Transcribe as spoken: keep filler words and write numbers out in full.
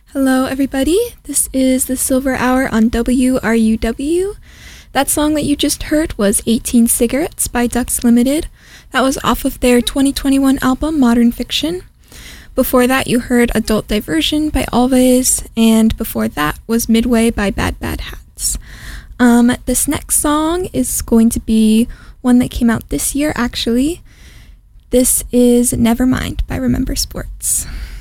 Hello, everybody. This is the Silver Hour on W R U W. That song that you just heard was eighteen Cigarettes by Ducks Limited. That was off of their twenty twenty-one album, Modern Fiction. Before that, you heard Adult Diversion by Always, and before that was Midway by Bad Bad Hats. Um, this next song is going to be one that came out this year, actually. This is Nevermind by Remember Sports.